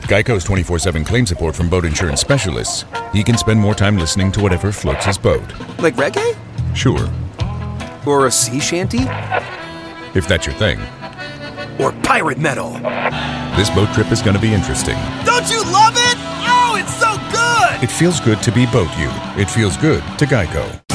Geico's 24/7 claim support from boat insurance specialists. He can spend more time listening to whatever floats his boat. Like reggae? Sure. Or a sea shanty? If that's your thing. Or pirate metal? This boat trip is going to be interesting. Don't you love it? Oh, it's so good! It feels good to be boat you. It feels good to Geico.